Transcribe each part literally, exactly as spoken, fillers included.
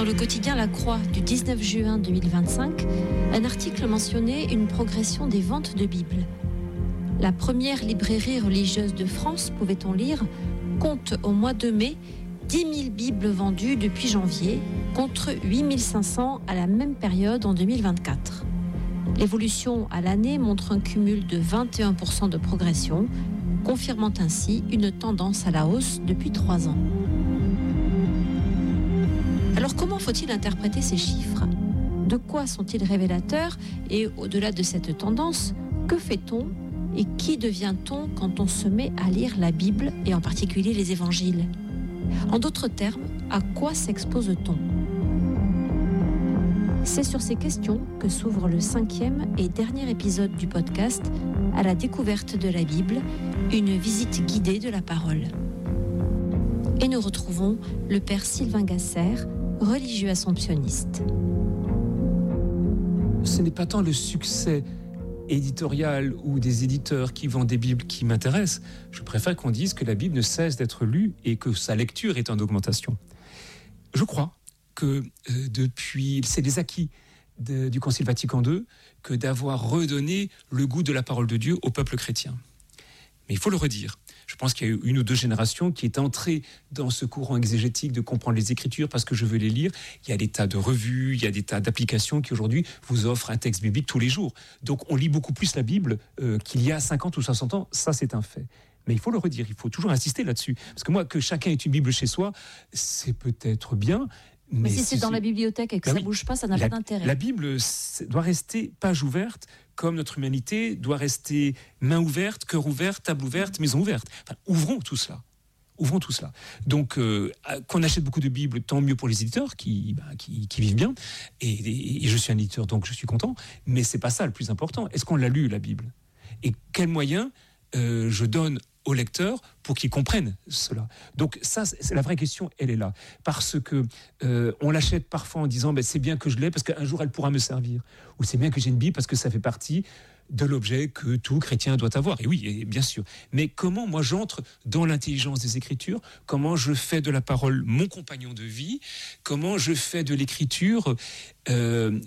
Dans le quotidien La Croix du dix-neuf juin deux mille vingt-cinq, un article mentionnait une progression des ventes de Bibles. La première librairie religieuse de France, pouvait-on lire, compte au mois de mai dix mille Bibles vendues depuis janvier, contre huit mille cinq cents à la même période en deux mille vingt-quatre. L'évolution à l'année montre un cumul de vingt et un pour cent de progression, confirmant ainsi une tendance à la hausse depuis trois ans. Alors comment faut-il interpréter ces chiffres ? De quoi sont-ils révélateurs ? Et au-delà de cette tendance, que fait-on et qui devient-on quand on se met à lire la Bible et en particulier les évangiles ? En d'autres termes, à quoi s'expose-t-on ? C'est sur ces questions que s'ouvre le cinquième et dernier épisode du podcast À la découverte de la Bible, une visite guidée de la parole. Et nous retrouvons le père Sylvain Gasser, religieux assomptionniste. Ce n'est pas tant le succès éditorial ou des éditeurs qui vendent des Bibles qui m'intéressent. Je préfère qu'on dise que la Bible ne cesse d'être lue et que sa lecture est en augmentation. Je crois que euh, depuis, c'est des acquis de, du Concile Vatican deux que d'avoir redonné le goût de la parole de Dieu au peuple chrétien. Mais il faut le redire. Je pense qu'il y a eu une ou deux générations qui est entrée dans ce courant exégétique de comprendre les Écritures parce que je veux les lire. Il y a des tas de revues, il y a des tas d'applications qui aujourd'hui vous offrent un texte biblique tous les jours. Donc on lit beaucoup plus la Bible euh, qu'il y a cinquante ou soixante ans, ça c'est un fait. Mais il faut le redire, il faut toujours insister là-dessus. Parce que moi, que chacun ait une Bible chez soi, c'est peut-être bien. Mais, mais si c'est, c'est dans la bibliothèque et que ben ça oui, ne bouge pas, ça n'a la, pas d'intérêt. La Bible doit rester page ouverte, comme notre humanité doit rester main ouverte, cœur ouvert, table ouverte, maison ouverte. Enfin, ouvrons tout cela. Ouvrons tout cela. Donc, euh, qu'on achète beaucoup de Bibles, tant mieux pour les éditeurs qui, bah, qui, qui vivent bien. Et, et, et je suis un éditeur, donc je suis content. Mais c'est pas ça le plus important. Est-ce qu'on l'a lu, la Bible ? Et quels moyens euh, je donne aux lecteurs pour qu'ils comprennent cela. Donc ça, c'est la vraie question, elle est là. Parce que euh, on l'achète parfois en disant ben, c'est bien que je l'ai parce qu'un jour elle pourra me servir. Ou c'est bien que j'ai une Bible parce que ça fait partie de l'objet que tout chrétien doit avoir. Et oui, et bien sûr. Mais comment moi j'entre dans l'intelligence des Écritures ? Comment je fais de la parole mon compagnon de vie ? Comment je fais de l'Écriture euh,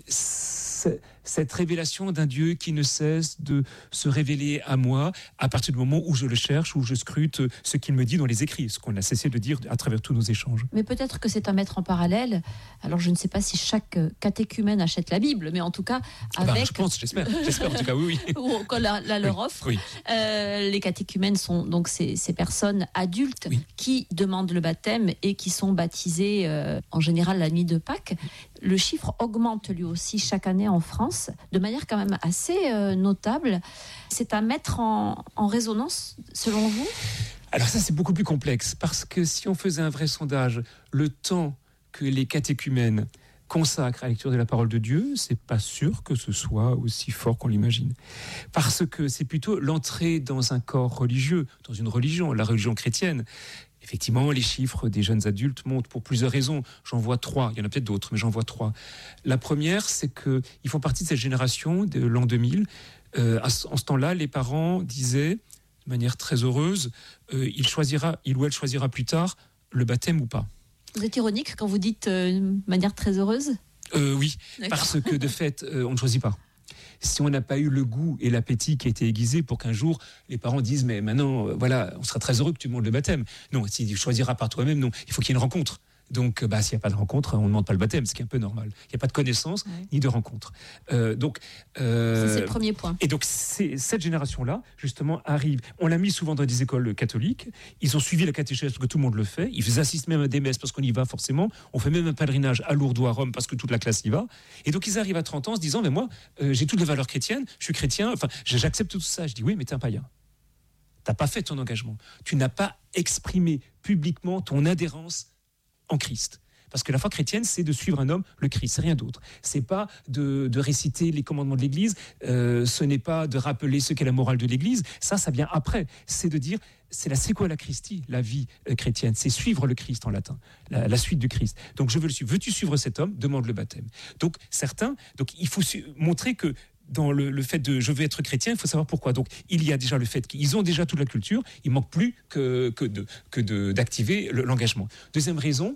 cette révélation d'un Dieu qui ne cesse de se révéler à moi à partir du moment où je le cherche, où je scrute ce qu'il me dit dans les écrits, ce qu'on a cessé de dire à travers tous nos échanges. Mais peut-être que c'est à mettre en parallèle. Alors je ne sais pas si chaque catéchumène achète la Bible, mais en tout cas avec... Bah, je pense, j'espère, j'espère en tout cas, oui, oui. Ou qu'on la, la leur offre. Oui, oui. Euh, les catéchumènes sont donc ces, ces personnes adultes oui. qui demandent le baptême et qui sont baptisées euh, en général la nuit de Pâques. Le chiffre augmente lui aussi chaque année en France, de manière quand même assez euh, notable. C'est à mettre en, en résonance, selon vous ? Alors ça, c'est beaucoup plus complexe, parce que si on faisait un vrai sondage, le temps que les catéchumènes consacrent à la lecture de la parole de Dieu, c'est pas sûr que ce soit aussi fort qu'on l'imagine. Parce que c'est plutôt l'entrée dans un corps religieux, dans une religion, la religion chrétienne. Effectivement, les chiffres des jeunes adultes montent pour plusieurs raisons. J'en vois trois. Il y en a peut-être d'autres, mais j'en vois trois. La première, c'est qu'ils font partie de cette génération de l'an deux mille. Euh, en ce temps-là, les parents disaient, de manière très heureuse, euh, il choisira, il ou elle choisira plus tard le baptême ou pas. Vous êtes ironique quand vous dites euh, de manière très heureuse ? euh, Oui, D'accord. Parce que de fait, euh, on ne choisit pas. Si on n'a pas eu le goût et l'appétit qui a été aiguisé pour qu'un jour les parents disent mais maintenant euh, voilà on sera très heureux que tu demandes le baptême. Non, si tu choisiras par toi-même, non, il faut qu'il y ait une rencontre. Donc bah, s'il n'y a pas de rencontre, on ne demande pas le baptême, ce qui est un peu normal. Il n'y a pas de connaissance ouais. ni de rencontre. Euh, donc, euh, Ça, c'est le premier point. Et donc c'est, cette génération-là, justement, arrive. On l'a mis souvent dans des écoles catholiques. Ils ont suivi la catéchèse parce que tout le monde le fait. Ils assistent même à des messes parce qu'on y va forcément. On fait même un pèlerinage à Lourdes ou à Rome parce que toute la classe y va. Et donc ils arrivent à trente ans en se disant mais moi, euh, j'ai toutes les valeurs chrétiennes, je suis chrétien, enfin j'accepte tout ça. Je dis oui, mais t'es un païen. T'as pas fait ton engagement. Tu n'as pas exprimé publiquement ton adhérence en Christ. Parce que la foi chrétienne, c'est de suivre un homme, le Christ, c'est rien d'autre. C'est pas de, de réciter les commandements de l'Église, euh, ce n'est pas de rappeler ce qu'est la morale de l'Église, ça, ça vient après. C'est de dire, c'est la sequela Christi, la vie euh, chrétienne, c'est suivre le Christ en latin, la, la suite du Christ. Donc je veux le suivre. Veux-tu suivre cet homme ? Demande le baptême. Donc certains, donc il faut su- montrer que dans le, le fait de je veux être chrétien, il faut savoir pourquoi. Donc il y a déjà le fait qu'ils ont déjà toute la culture, il manque plus que, que, de, que de, d'activer le, l'engagement. Deuxième raison,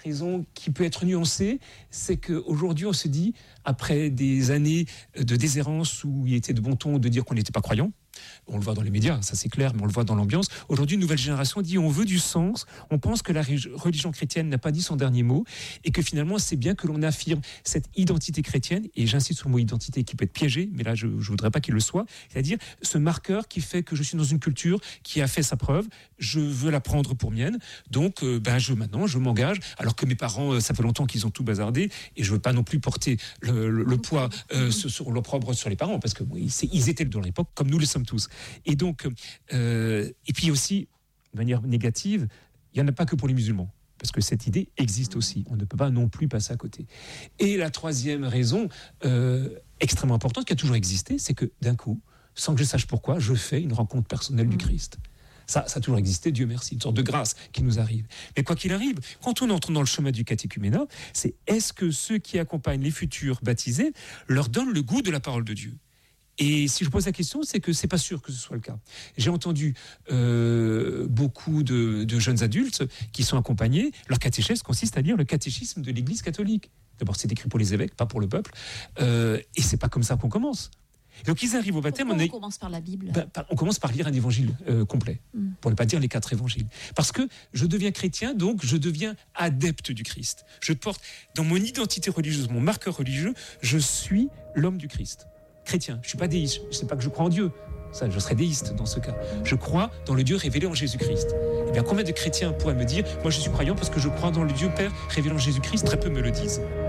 raison qui peut être nuancée, c'est qu'aujourd'hui, on se dit, après des années de déshérence où il était de bon ton de dire qu'on n'était pas croyant, on le voit dans les médias, ça c'est clair, mais on le voit dans l'ambiance. Aujourd'hui, une nouvelle génération dit on veut du sens, on pense que la religion chrétienne n'a pas dit son dernier mot et que finalement c'est bien que l'on affirme cette identité chrétienne, et j'insiste sur le mot identité qui peut être piégé, mais là je ne voudrais pas qu'il le soit, c'est-à-dire ce marqueur qui fait que je suis dans une culture qui a fait sa preuve, je veux la prendre pour mienne, donc euh, ben, je, maintenant je m'engage, alors que mes parents, ça fait longtemps qu'ils ont tout bazardé, et je ne veux pas non plus porter le, le, le poids euh, sur l'opprobre sur les parents, parce que bon, ils étaient dans l'époque comme nous le sommes tous. Et donc, euh, et puis aussi, de manière négative, il n'y en a pas que pour les musulmans, parce que cette idée existe aussi. On ne peut pas non plus passer à côté. Et la troisième raison, euh, extrêmement importante, qui a toujours existé, c'est que d'un coup, sans que je sache pourquoi, je fais une rencontre personnelle du Christ. Ça, ça a toujours existé, Dieu merci, une sorte de grâce qui nous arrive. Mais quoi qu'il arrive, quand on entre dans le chemin du catéchuménat, c'est est-ce que ceux qui accompagnent les futurs baptisés leur donnent le goût de la parole de Dieu ? Et si je pose la question, c'est que c'est pas sûr que ce soit le cas. J'ai entendu euh, beaucoup de, de jeunes adultes qui sont accompagnés. Leur catéchèse consiste à lire le catéchisme de l'Église catholique. D'abord, c'est écrit pour les évêques, pas pour le peuple. Euh, et c'est pas comme ça qu'on commence. Donc ils arrivent au baptême. Pourquoi on, on, est, commence par la Bible. ben, on commence par lire un évangile euh, complet, mm. pour ne pas dire les quatre évangiles. Parce que je deviens chrétien, donc je deviens adepte du Christ. Je porte dans mon identité religieuse, mon marqueur religieux, je suis l'homme du Christ. Chrétien, je ne suis pas déiste, je ne sais pas que je crois en Dieu, ça, je serais déiste dans ce cas. Je crois dans le Dieu révélé en Jésus-Christ. Eh bien, combien de chrétiens pourraient me dire, moi je suis croyant parce que je crois dans le Dieu Père révélé en Jésus-Christ? Très peu me le disent.